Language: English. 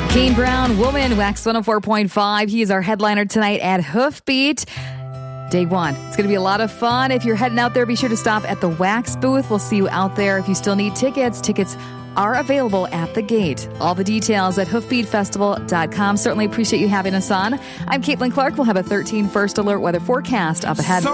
Kane Brown, Woman, Wax 104.5. He is our headliner tonight at Hoofbeat. Day one. It's going to be a lot of fun. If you're heading out there, be sure to stop at the Wax booth. We'll see you out there. If you still need tickets, tickets are available at the gate. All the details at hoofbeatfestival.com. Certainly appreciate you having us on. I'm Caitlin Clark. We'll have a 13 First Alert weather forecast up ahead.